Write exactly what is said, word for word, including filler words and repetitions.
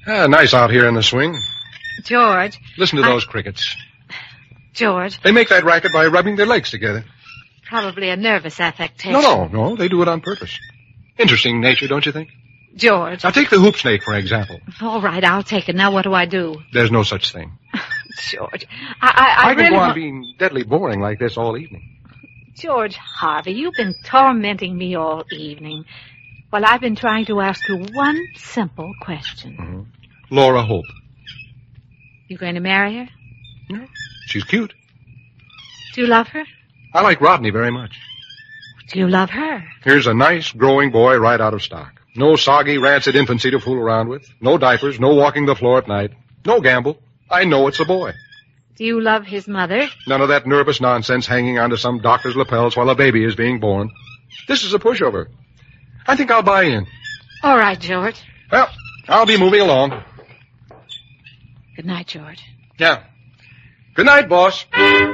Ah, nice out here in the swing. George. Listen to I... those crickets. George. They make that racket by rubbing their legs together. Probably a nervous affectation. No, no, no. They do it on purpose. Interesting nature, don't you think? George. Now, take the hoop snake, for example. All right, I'll take it. Now, what do I do? There's no such thing. George, I... I, I, I really could go on wa- being deadly boring like this all evening. George Harvey, you've been tormenting me all evening. Well, I've been trying to ask you one simple question. Mm-hmm. Laura Hope. You going to marry her? No. She's cute. Do you love her? I like Rodney very much. Do you love her? Here's a nice, growing boy right out of stock. No soggy, rancid infancy to fool around with. No diapers, no walking the floor at night. No gamble. I know it's a boy. Do you love his mother? None of that nervous nonsense hanging onto some doctor's lapels while a baby is being born. This is a pushover. I think I'll buy in. All right, George. Well, I'll be moving along. Good night, George. Yeah. Good night, boss.